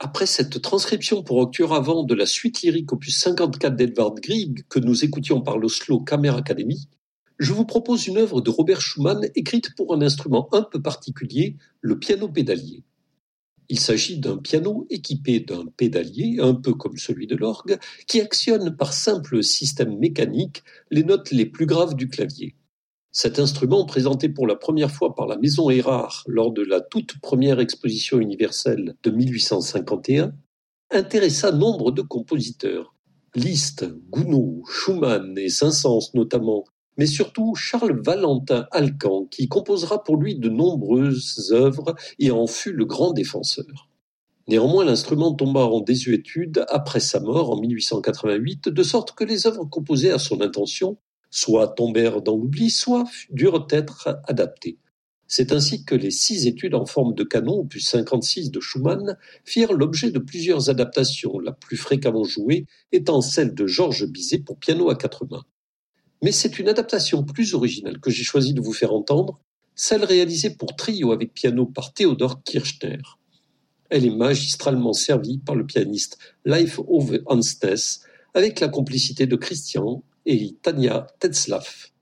Après cette transcription pour octuor avant de la suite lyrique opus 54 d'Edvard Grieg que nous écoutions par l'Oslo Kammerakademi, je vous propose une œuvre de Robert Schumann écrite pour un instrument un peu particulier, le piano pédalier. Il s'agit d'un piano équipé d'un pédalier, un peu comme celui de l'orgue, qui actionne par simple système mécanique les notes les plus graves du clavier. Cet instrument, présenté pour la première fois par la Maison Erard lors de la toute première exposition universelle de 1851, intéressa nombre de compositeurs. Liszt, Gounod, Schumann et Saint-Saëns notamment, mais surtout Charles Valentin Alcan, qui composera pour lui de nombreuses œuvres et en fut le grand défenseur. Néanmoins, l'instrument tomba en désuétude après sa mort en 1888, de sorte que les œuvres composées à son intention soit tombèrent dans l'oubli, soit durent être adaptées. C'est ainsi que les 6 études en forme de canon, opus 56 de Schumann, firent l'objet de plusieurs adaptations, la plus fréquemment jouée étant celle de Georges Bizet pour piano à 4 mains. Mais c'est une adaptation plus originale que j'ai choisi de vous faire entendre, celle réalisée pour trio avec piano par Theodor Kirchner. Elle est magistralement servie par le pianiste Leif Ove Andsnes, avec la complicité de Christian et Tanja Tetzlaff.